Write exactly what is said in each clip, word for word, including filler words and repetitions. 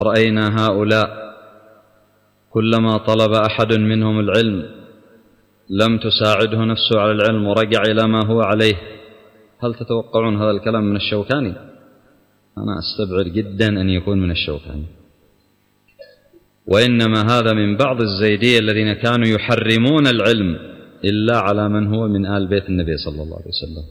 رأينا هؤلاء كلما طلب أحد منهم العلم لم تساعده نفسه على العلم ورجع إلى ما هو عليه. هل تتوقعون هذا الكلام من الشوكاني؟ أنا أستبعد جدا أن يكون من الشوكاني، وإنما هذا من بعض الزيدية الذين كانوا يحرمون العلم إلا على من هو من آل بيت النبي صلى الله عليه وسلم.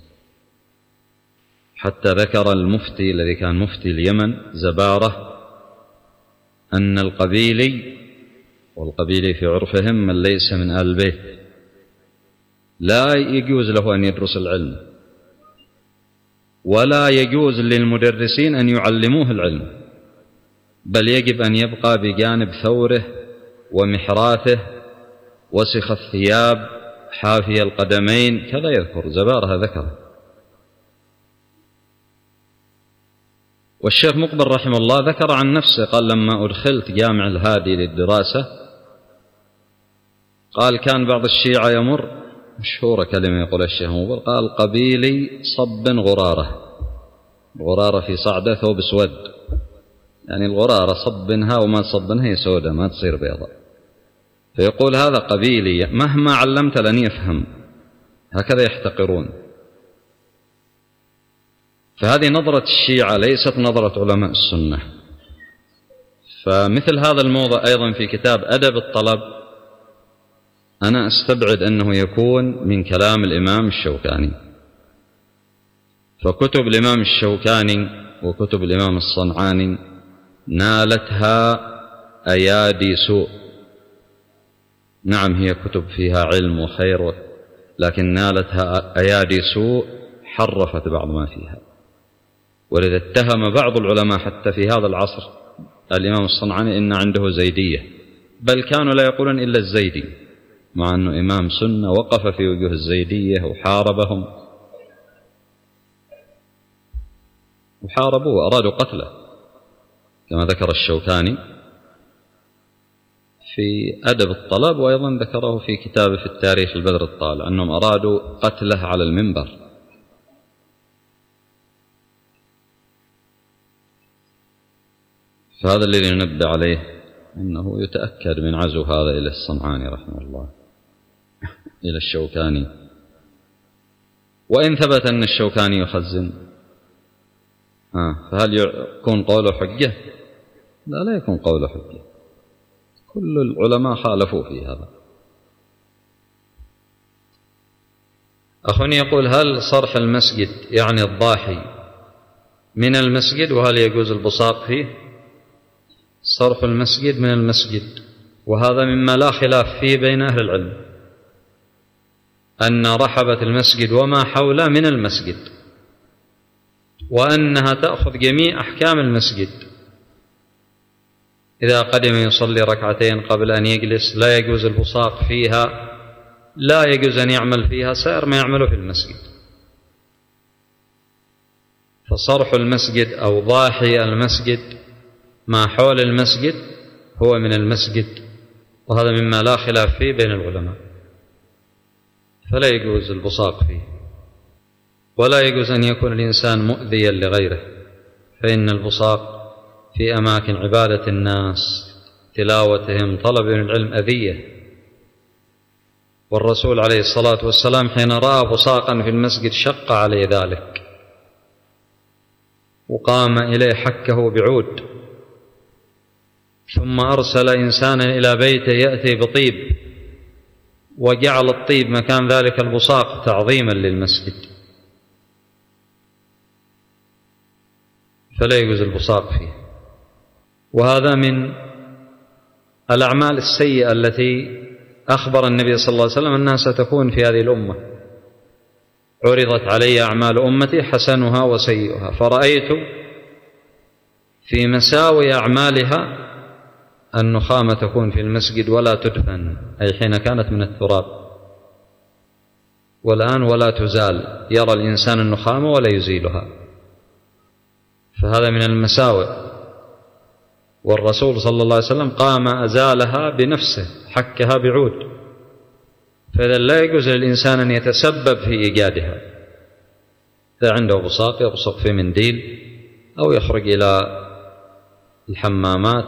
حتى ذكر المفتي الذي كان مفتي اليمن زبارة أن القبيلي، والقبيلي في عرفهم من ليس من آل البيت، لا يجوز له أن يدرس العلم، ولا يجوز للمدرسين أن يعلموه العلم، بل يجب أن يبقى بجانب ثوره ومحراثه وسخ الثياب حافي القدمين، كذا يذكر زبارة ذكره. والشيخ مقبل رحمه الله ذكر عن نفسه قال: لما أدخلت جامع الهادي للدراسة قال كان بعض الشيعة يمر، مشهورة كلمة يقول الشيخ مقبل، قال: قبيلي صب غرارة، غرارة في صعدة ثوب اسود، يعني الغرارة صبنها وما تصبنها هي سودة ما تصير بيضاء، فيقول هذا قبيلي مهما علمت لن يفهم، هكذا يحتقرون. فهذه نظرة الشيعة ليست نظرة علماء السنة. فمثل هذا الموضع أيضا في كتاب أدب الطلب أنا أستبعد أنه يكون من كلام الإمام الشوكاني. فكتب الإمام الشوكاني وكتب الإمام الصنعاني نالتها أيادي سوء. نعم هي كتب فيها علم وخير، لكن نالتها أيادي سوء حرفت بعض ما فيها. ولذا اتهم بعض العلماء حتى في هذا العصر الإمام الصنعاني إن عنده زيدية، بل كانوا لا يقولون إلا الزيدي، مع أنه إمام سنة وقف في وجوه الزيدية وحاربهم وحاربوه وأرادوا قتله، كما ذكر الشوكاني في أدب الطلب، وأيضا ذكره في كتابه في التاريخ البدر الطالع أنهم أرادوا قتله على المنبر. فهذا الذي ننبه عليه أنه يتأكد من عزو هذا إلى الصنعاني رحمه الله إلى الشوكاني. وإن ثبت أن الشوكاني يخزن آه فهل يكون قوله حجة؟ لا لا يكون قوله حجة، كل العلماء خالفوا في هذا. أخوني يقول: هل صرح المسجد يعني الضاحي من المسجد، وهل يجوز البصاق فيه؟ صرح المسجد من المسجد، وهذا مما لا خلاف فيه بين أهل العلم، أن رحبة المسجد وما حوله من المسجد، وأنها تأخذ جميع أحكام المسجد. إذا قدم يصلي ركعتين قبل أن يجلس لا يجوز البصاق فيها، لا يجوز أن يعمل فيها سائر ما يعمله في المسجد. فصرح المسجد أو ضاحي المسجد ما حول المسجد هو من المسجد، وهذا مما لا خلاف فيه بين العلماء، فلا يجوز البصاق فيه. ولا يجوز أن يكون الإنسان مؤذيا لغيره، فإن البصاق في أماكن عبادة الناس تلاوتهم طلب العلم أذية. والرسول عليه الصلاة والسلام حين رأى بصاقا في المسجد شق عليه ذلك، وقام إليه حكه بعود، ثم أرسل إنسانا إلى بيته يأتي بطيب، وجعل الطيب مكان ذلك البصاق تعظيما للمسجد. فلا يجوز البصاق فيه. وهذا من الأعمال السيئة التي أخبر النبي صلى الله عليه وسلم أنها ستكون في هذه الأمة. عرضت علي أعمال أمتي حسنها وسيئها، فرأيت في مساوي أعمالها النخامة تكون في المسجد ولا تدفن، أي حين كانت من التراب، والآن ولا تزال، يرى الإنسان النخامة ولا يزيلها، فهذا من المساوئ. والرسول صلى الله عليه وسلم قام أزالها بنفسه، حكها بعود. فإذا لا يجوز للإنسان أن يتسبب في إيجادها. إذا عنده بصاق يبصق في منديل، أو يخرج إلى الحمامات